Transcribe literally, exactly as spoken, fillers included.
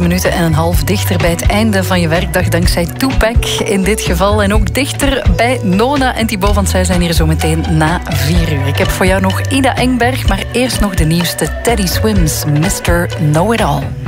minuten en een half dichter bij het einde van je werkdag dankzij Tupac in dit geval. En ook dichter bij Nona en Thibaut, want zij zijn hier zo meteen na vier uur. Ik heb voor jou nog Ida Engberg, maar eerst nog de nieuwste Teddy Swims, mister Know It All.